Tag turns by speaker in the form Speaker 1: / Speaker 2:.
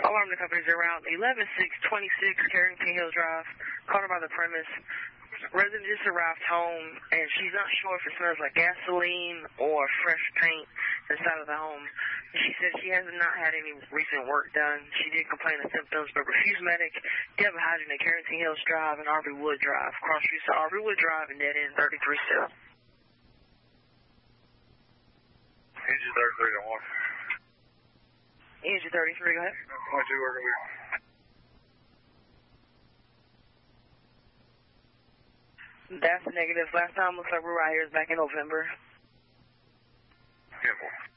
Speaker 1: Alarm the company's around 11626 Carrington Hills Drive. Caught her by the premise. Resident just arrived home, and she's not sure if it smells like gasoline or fresh paint inside of the home. She said she has not had any recent work done. She did complain of symptoms, but refused medic. You have a hydrant at Carrington Hills Drive and RV Wood Drive. Cross streets to RV Wood Drive and dead end 33 still.
Speaker 2: Engine 33 to 1.
Speaker 1: Engine 33, go ahead.
Speaker 2: 22 working week.
Speaker 1: That's negative. Last time looks like we're right here is back in November.
Speaker 2: Yeah, boy.